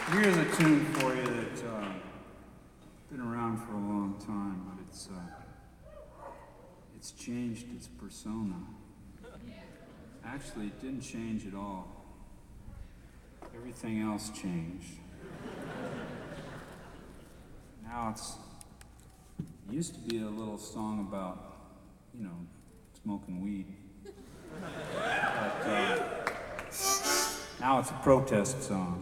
Here's a tune for you that's been around for a long time, but it's changed its persona. Actually, it didn't change at all. Everything else changed. Now it used to be a little song about, smoking weed. But now it's a protest song.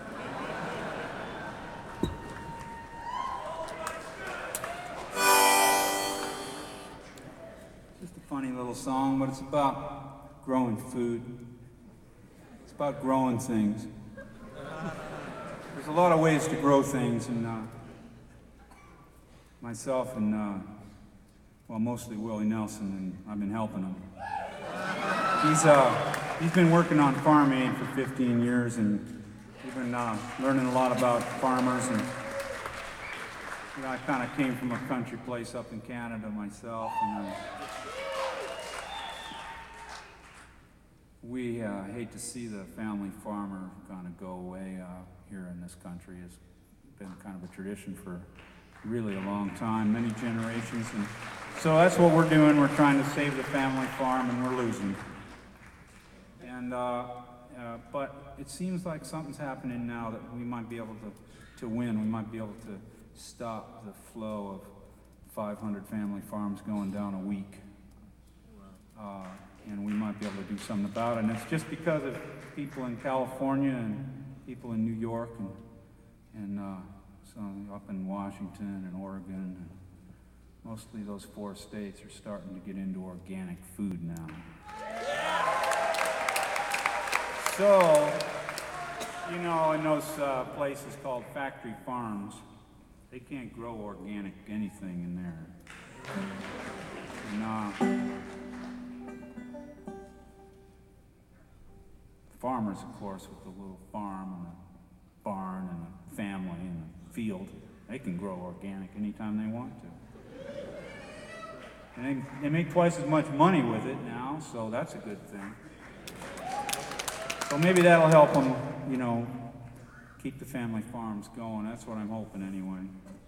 Just a funny little song, but it's about growing food. It's about growing things. There's a lot of ways to grow things, and myself and, mostly Willie Nelson, and I've been helping him. He's been working on Farm Aid for 15 years, and we've been learning a lot about farmers. And I kind of came from a country place up in Canada myself, and we hate to see the family farmer kind of go away here in this country. It's been kind of a tradition for really a long time, many generations, and so that's what we're doing. We're trying to save the family farm, and we're losing. And but it seems like something's happening now that we might be able to win. We might be able to stop the flow of 500 family farms going down a week. And we might be able to do something about it. And it's just because of people in California and people in New York and some up in Washington and Oregon. And mostly those 4 states are starting to get into organic food now. So, in those places called factory farms, they can't grow organic anything in there. And, farmers, of course, with the little farm and a barn and a family and a field, they can grow organic anytime they want to. And they make twice as much money with it now, so that's a good thing. So maybe that'll help them, keep the family farms going. That's what I'm hoping anyway.